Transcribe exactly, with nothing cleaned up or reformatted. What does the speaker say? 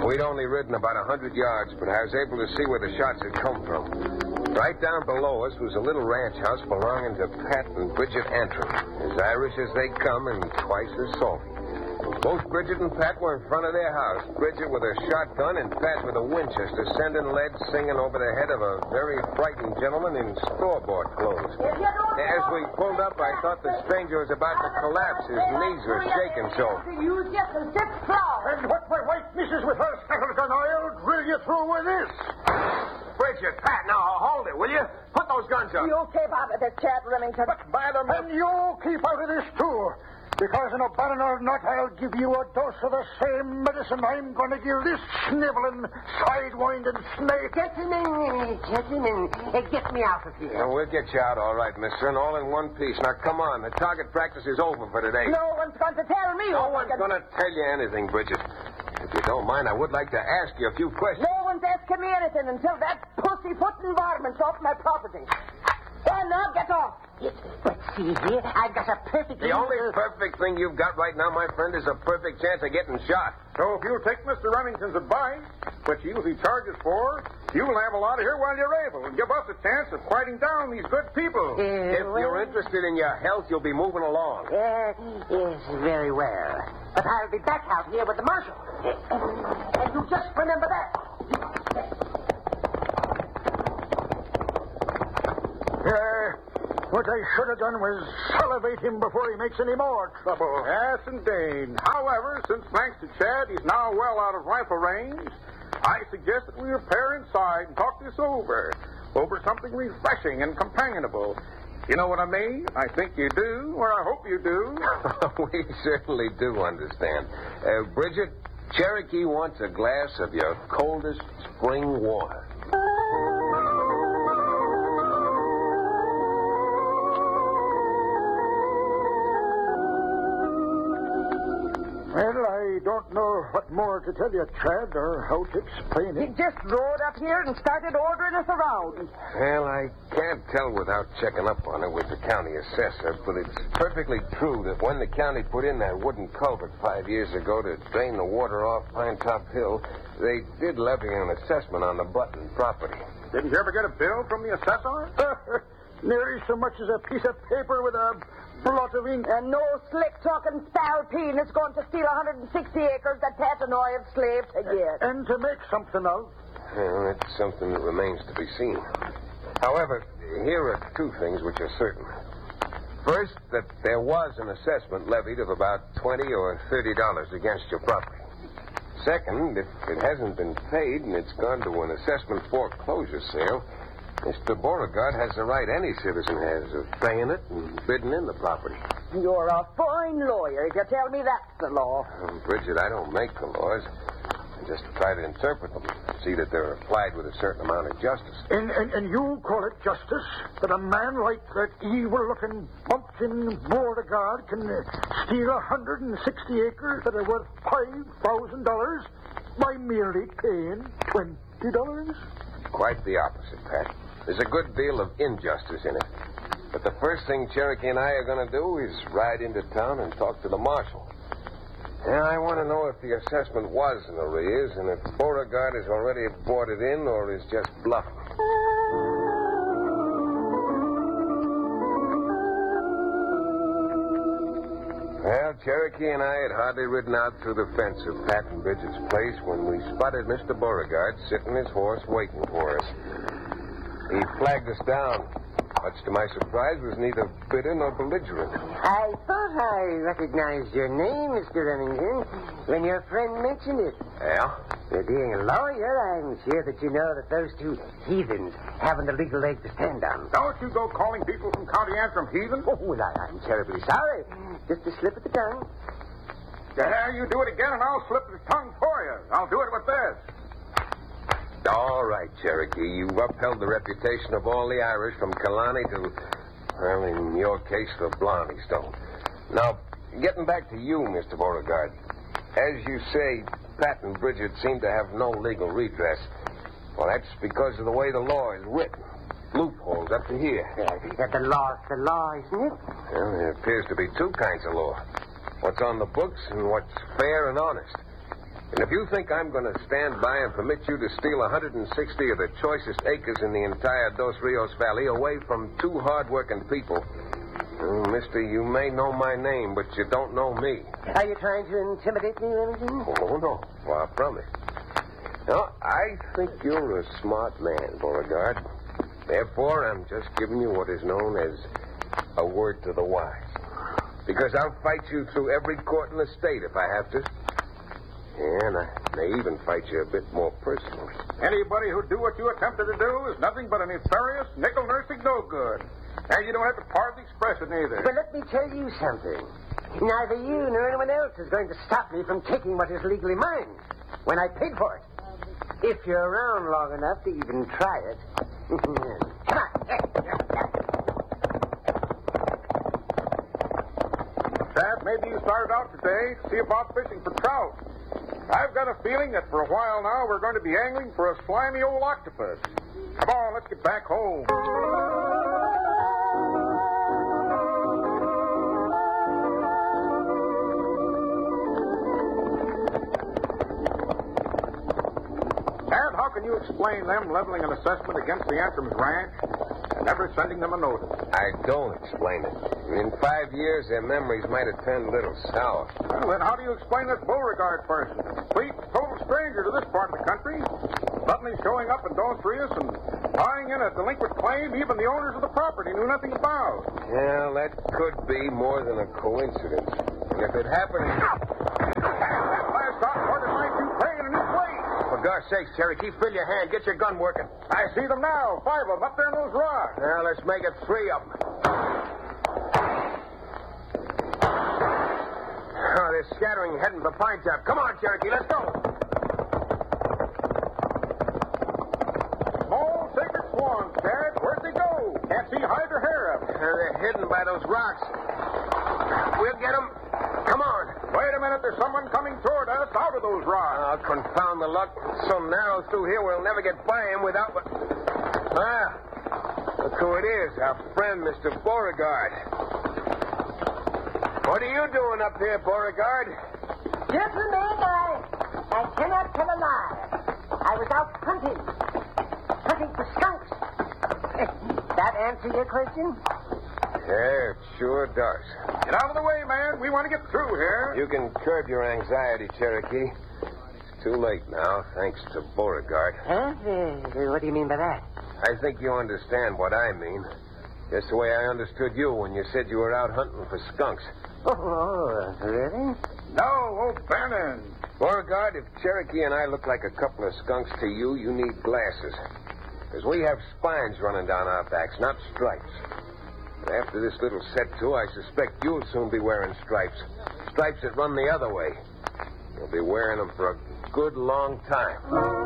We'd only ridden about a hundred yards, but I was able to see where the shots had come from. Right down below us was a little ranch house belonging to Pat and Bridget Antrim, as Irish as they come and twice as salty. Both Bridget and Pat were in front of their house, Bridget with her shotgun and Pat with a Winchester, sending lead singing over the head of a very frightened gentleman in store-bought clothes. As we pulled up, I thought the stranger was about to collapse. His knees were shaking so. You just a six flower. And what my white missus with her scattergun, I'll drill you through with this. Bridget, Pat, now hold it, will you? Put those guns up. You keep out of this, Chad Remington. But by the and you keep out of this, too. Because in a banner or not, I'll give you a dose of the same medicine I'm going to give this sniveling, sidewinding snake. Get him in, get him in. Hey, get me out of here. Yeah, we'll get you out all right, mister, and all in one piece. Now, come on. The target practice is over for today. No one's going to tell me. No one's going to tell you anything, Bridget. If you don't mind, I would like to ask you a few questions. No one's asking me anything until that pussyfooting varmint's off my property. Well, now, get off. Let's see here. I've got a perfect... The only perfect thing you've got right now, my friend, is a perfect chance of getting shot. So if you'll take Mister Remington's advice, which he usually charges for, you'll have a lot of here while you're able and give us a chance of quieting down these good people. Uh, if well, you're interested in your health, you'll be moving along. Uh, yes, very well. But I'll be back out here with the marshal. Uh, and you just remember that. Uh, what I should have done was salivate him before he makes any more trouble. Yes, indeed. However, since thanks to Chad, he's now well out of rifle range, I suggest that we repair inside and talk this over. Over something refreshing and companionable. You know what I mean? I think you do, or I hope you do. We certainly do understand. Uh, Bridget, Cherokee wants a glass of your coldest spring water. Well, I don't know what more to tell you, Chad, or how to explain He it. just rode up here and started ordering us around. Well, I can't tell without checking up on it with the county assessor, but it's perfectly true that when the county put in that wooden culvert five years ago to drain the water off Pine Top Hill, they did levy an assessment on the Button property. Didn't you ever get a bill from the assessor? Nearly so much as a piece of paper with a blot of ink. And no slick-talking spalpeen is going to steal one hundred sixty acres that Pat and I have slaved to get. And to make something of. Well, it's something that remains to be seen. However, here are two things which are certain. First, that there was an assessment levied of about twenty or thirty dollars against your property. Second, if it hasn't been paid and it's gone to an assessment foreclosure sale, Mister Beauregard has the right any citizen has of paying it and bidding in the property. You're a fine lawyer if you tell me that's the law. Um, Bridget, I don't make the laws. I just try to interpret them, see that they're applied with a certain amount of justice. And, and, and you call it justice that a man like that evil-looking bumpkin Beauregard can uh, steal one hundred sixty acres that are worth five thousand dollars by merely paying twenty dollars? Quite the opposite, Pat. There's a good deal of injustice in it. But the first thing Cherokee and I are going to do is ride into town and talk to the marshal. And I want to know if the assessment was in arrears and if Beauregard has already bought it in or is just bluffing. Well, Cherokee and I had hardly ridden out through the fence of Pat and Bridget's place when we spotted Mister Beauregard sitting his horse waiting for us. He flagged us down. Much to my surprise, was neither bitter nor belligerent. I thought I recognized your name, Mister Remington, when your friend mentioned it. Yeah? You're being a lawyer, I'm sure that you know that those two heathens haven't a legal leg to stand on. Don't you go calling people from County Antrim heathen. Oh, well, I, I'm terribly sorry. Just a slip of the tongue. Yeah, you do it again and I'll slip the tongue for you. I'll do it with this. All right, Cherokee. You've upheld the reputation of all the Irish from Killarney to, well, in your case, the Blarney Stone. Now, getting back to you, Mister Beauregard. As you say, Pat and Bridget seem to have no legal redress. Well, that's because of the way the law is written. Loopholes up to here. Yeah, the law's the law, isn't it? Well, there appears to be two kinds of law. What's on the books and what's fair and honest. And if you think I'm going to stand by and permit you to steal one hundred sixty of the choicest acres in the entire Dos Rios Valley away from two hard-working people, well, mister, you may know my name, but you don't know me. Are you trying to intimidate me or anything? Oh, no. Far from it. No, I think you're a smart man, Beauregard. Therefore, I'm just giving you what is known as a word to the wise. Because I'll fight you through every court in the state if I have to. And I may even fight you a bit more personally. Anybody who'd do what you attempted to do is nothing but a nefarious, nickel-nursing no-good. And you don't have to pardon the expression either. But let me tell you something. Neither you nor anyone else is going to stop me from taking what is legally mine when I paid for it. If you're around long enough to even try it. Come on. Chad, maybe you started out today to see about fishing for trout. I've got a feeling that for a while now we're going to be angling for a slimy old octopus. Come on, let's get back home. Chad, how can you explain them leveling an assessment against the Antrum's ranch and never sending them a notice? I don't explain it. In five years, their memories might have turned a little sour. Well, then how do you explain this Beauregard person? Complete, total stranger to this part of the country. Suddenly showing up in Dos Rios and tying in a delinquent claim even the owners of the property knew nothing about. Yeah, that could be more than a coincidence. And if it happened... That last shot organized you praying in a new place. For gosh sakes, Cherokee, fill your hand. Get your gun working. I see them now. Five of them up there in those rocks. Now, let's make it three of them. Oh, they're scattering, heading for Pine Top. Come on, Cherokee, let's go. Small sacred swans, Dad. Where'd they go? Can't see hide or hair of them. Uh, they're hidden by those rocks. We'll get them. Come on. Wait a minute. There's someone coming toward us out of those rocks. Oh, confound the luck. It's so narrow through here, we'll never get by him without... Ah, look who it is, our friend, Mister Beauregard. What are you doing up here, Beauregard? Gentlemen, I, I cannot tell a lie. I was out hunting. Hunting for skunks. That answer your question? Yeah, it sure does. Get out of the way, man. We want to get through here. You can curb your anxiety, Cherokee. It's too late now, thanks to Beauregard. Huh? Uh, what do you mean by that? I think you understand what I mean. Just the way I understood you when you said you were out hunting for skunks. Oh, really? No, O'Bannon. Beauregard, if Cherokee and I look like a couple of skunks to you, you need glasses. Because we have spines running down our backs, not stripes. But after this little set-to, I suspect you'll soon be wearing stripes. Stripes that run the other way. You'll be wearing them for a good long time.